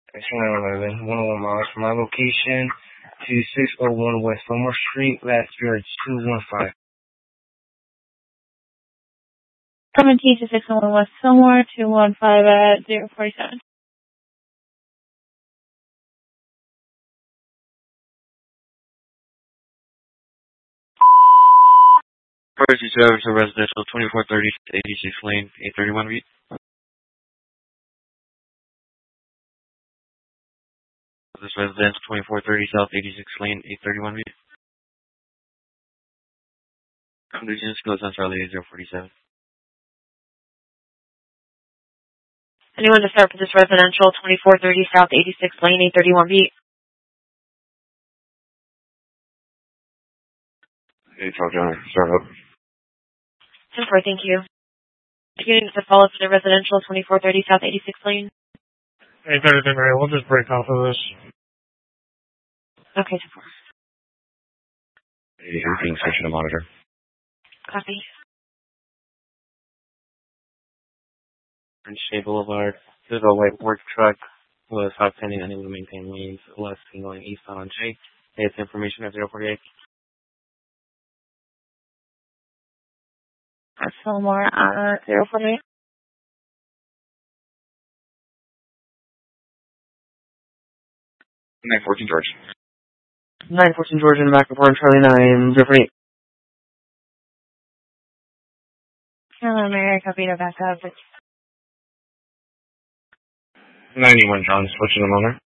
X911, 101 miles from my location to 601 West Fillmore Street, last year 215. 17 to 601 West Fillmore, 215 at 047. Emergency service to residential 2430 86 lane, 831 beat. This residential 2430 South 86 lane, 831 beat. Conditions goes on Charlie 047. Anyone to start for this residential 2430 South 86 lane, 831 beat. Hey, Tom John, start up. 10-4, thank you. Beginning to follow for the residential 2430 South 86 lane. Hey, everything right. We'll just break off of this. Okay, 10-4. Hey, everything switching to monitor. Copy. French State Boulevard. There's a white work truck with hot pending unable to maintain lanes left and going east on J. It's information at 048. At Fillmore at 048. 914 George. 914 George in the back of Charlie 9, 048. Hello, Mary. Copy to back up. 91 John, switching to monitor.